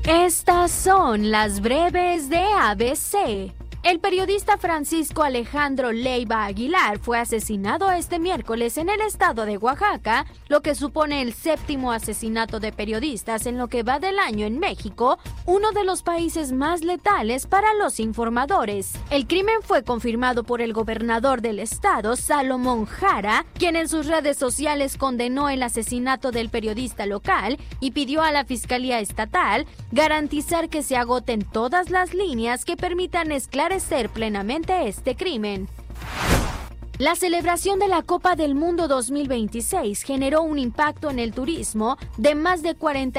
Estas son las breves de ABC. El periodista Francisco Alejandro Leiva Aguilar fue asesinado este miércoles en el estado de Oaxaca, lo que supone el 7º asesinato de periodistas en lo que va del año en México, uno de los países más letales para los informadores. El crimen fue confirmado por el gobernador del estado, Salomón Jara, quien en sus redes sociales condenó el asesinato del periodista local y pidió a la Fiscalía Estatal garantizar que se agoten todas las líneas que permitan esclarecer plenamente este crimen. La celebración de la Copa del Mundo 2026 generó un impacto en el turismo de más de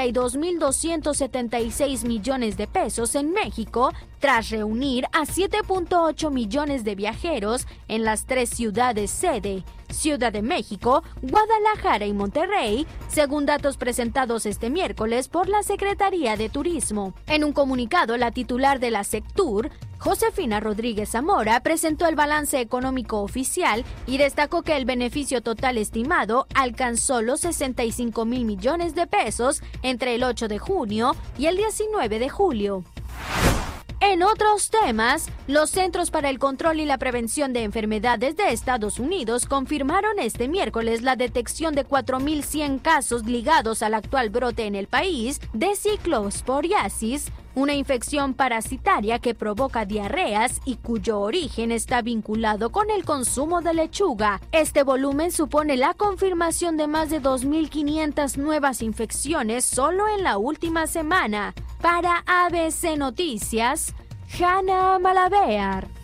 42.276 millones de pesos en México, tras reunir a 7.8 millones de viajeros en las 3 ciudades sede, Ciudad de México, Guadalajara y Monterrey, según datos presentados este miércoles por la Secretaría de Turismo. En un comunicado, la titular de la Sectur, Josefina Rodríguez Zamora, presentó el balance económico oficial y destacó que el beneficio total estimado alcanzó los 65,000 millones de pesos entre el 8 de junio y el 19 de julio. En otros temas, los Centros para el Control y la Prevención de Enfermedades de Estados Unidos confirmaron este miércoles la detección de 4.100 casos ligados al actual brote en el país de ciclosporiasis, una infección parasitaria que provoca diarreas y cuyo origen está vinculado con el consumo de lechuga. Este volumen supone la confirmación de más de 2.500 nuevas infecciones solo en la última semana. Para ABC Noticias, Hanna Malavear.